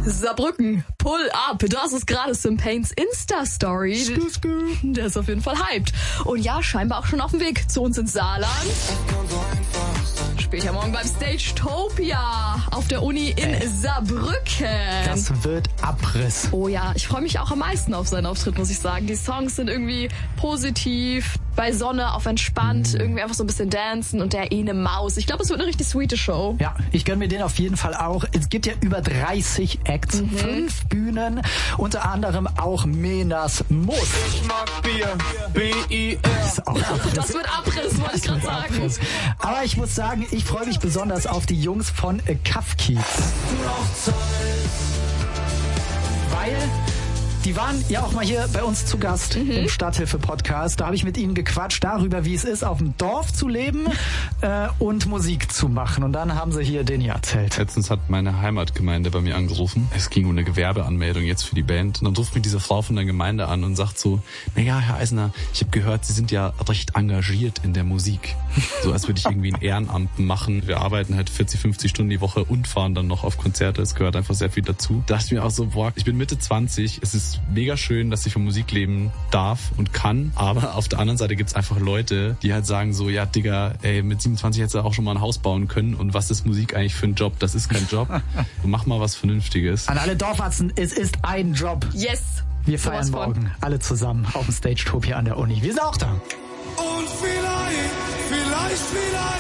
Saarbrücken, pull up. Das ist gerade Sim Paynes Insta-Story. Der ist auf jeden Fall hyped. Und ja, scheinbar auch schon auf dem Weg zu uns ins Saarland. Spielt ja morgen beim Stagetopia auf der Uni in Saarbrücken. Das wird Abriss. Oh ja, ich freue mich auch am meisten auf seinen Auftritt, muss ich sagen. Die Songs sind irgendwie positiv, bei Sonne, auf entspannt, irgendwie einfach so ein bisschen dancen und der eine Maus. Ich glaube, es wird eine richtig sweete Show. Ja, ich gönne mir den auf jeden Fall auch. Es gibt ja über 30 Acts, 5 Bühnen, unter anderem auch Menas Muss. Ich mag Bier, B-I-R. Das wird Abriss, wollte ich gerade sagen. Aber ich muss sagen, ich freue mich besonders auf die Jungs von Kafkiez. Weil die waren ja auch mal hier bei uns zu Gast im Stadthilfe-Podcast. Da habe ich mit ihnen gequatscht darüber, wie es ist, auf dem Dorf zu leben und Musik zu machen. Und dann haben sie hier den hier erzählt. Letztens hat meine Heimatgemeinde bei mir angerufen. Es ging um eine Gewerbeanmeldung jetzt für die Band. Und dann ruft mich diese Frau von der Gemeinde an und sagt so, naja, Herr Eisner, ich habe gehört, Sie sind ja recht engagiert in der Musik. So als würde ich irgendwie ein Ehrenamt machen. Wir arbeiten halt 40, 50 Stunden die Woche und fahren dann noch auf Konzerte. Es gehört einfach sehr viel dazu. Da dachte ich mir auch so, boah, ich bin Mitte 20, es ist mega schön, dass ich von Musik leben darf und kann, aber auf der anderen Seite gibt's einfach Leute, die halt sagen so, ja Digga, ey, mit 27 hättest du auch schon mal ein Haus bauen können und was ist Musik eigentlich für ein Job? Das ist kein Job. Mach mal was Vernünftiges. An alle Dorfarzten, es ist ein Job. Yes. Wir feiern morgen alle zusammen auf dem Stagetopia an der Uni. Wir sind auch da. Und vielleicht